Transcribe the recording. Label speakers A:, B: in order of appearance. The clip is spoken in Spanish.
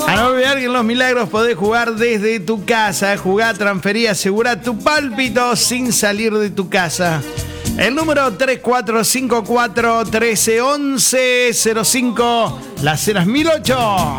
A: A no olvidar que en Los Milagros podés jugar desde tu casa. Jugá, transferí, asegura tu pálpito sin salir de tu casa. El número 3454-1311-05, Las Heras 1008.